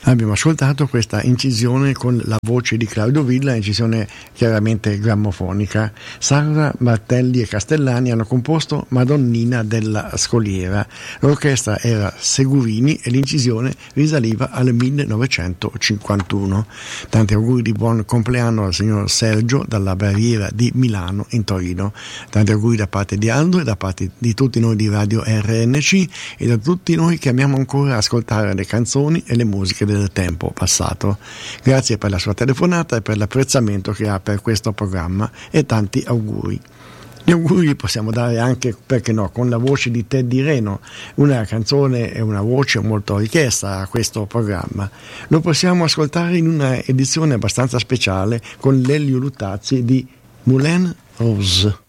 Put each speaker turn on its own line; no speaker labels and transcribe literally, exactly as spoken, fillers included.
Abbiamo ascoltato questa incisione con la voce di Claudio Villa, incisione chiaramente grammofonica. Sarra, Martelli e Castellani hanno composto Madonnina della Scoliera. L'orchestra era Segurini e l'incisione risaliva al millenovecentocinquantuno. Tanti auguri di buon compleanno al signor Sergio dalla Barriera di Milano in Torino. Tanti auguri da parte di Aldo e da parte di tutti noi di Radio R N C e da tutti noi che amiamo ancora ascoltare le canzoni e le musiche del tempo passato. Grazie per la sua telefonata e per l'apprezzamento che ha per questo programma e tanti auguri. Gli auguri possiamo dare anche, perché no, con la voce di Teddy Reno, una canzone e una voce molto richiesta a questo programma. Lo possiamo ascoltare in una edizione abbastanza speciale con l'Elio Luttazzi di Moulin Rouge.